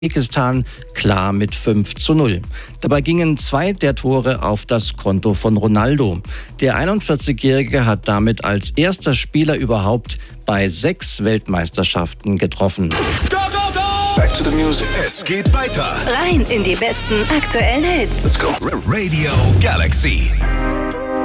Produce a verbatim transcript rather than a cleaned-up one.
Usbekistan klar mit fünf zu null. Dabei gingen zwei der Tore auf das Konto von Ronaldo. Der einundvierzigjährige hat damit als erster Spieler überhaupt bei sechs Weltmeisterschaften getroffen. Go, go, go! Back to the music. Es geht weiter. Rein in die besten aktuellen Hits. Let's go. Radio Galaxy.